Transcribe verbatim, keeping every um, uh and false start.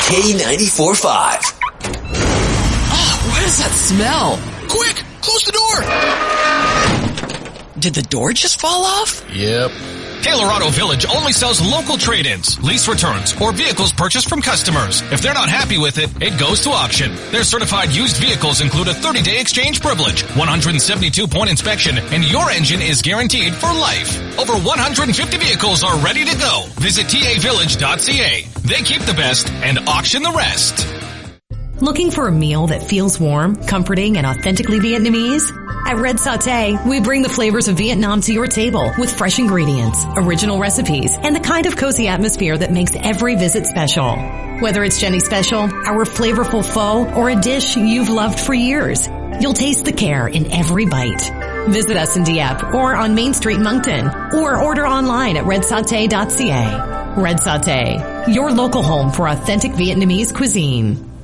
K ninety-four point five. Oh, what is that smell? Quick, close the door. Did the door just fall off? Yep. Taylor Auto Village only sells local trade-ins, lease returns, or vehicles purchased from customers. If they're not happy with it, it goes to auction. Their certified used vehicles include a thirty-day exchange privilege, one hundred seventy-two point inspection, and your engine is guaranteed for life. Over one hundred fifty vehicles are ready to go. Visit T A village dot C A. They keep the best and auction the rest. Looking for a meal that feels warm, comforting, and authentically Vietnamese? At Red Sauté, we bring the flavors of Vietnam to your table with fresh ingredients, original recipes, and the kind of cozy atmosphere that makes every visit special. Whether it's Jenny Special, our flavorful pho, or a dish you've loved for years, you'll taste the care in every bite. Visit us in Dieppe or on Main Street, Moncton, or order online at red sauté dot C A. Red Sauté, your local home for authentic Vietnamese cuisine.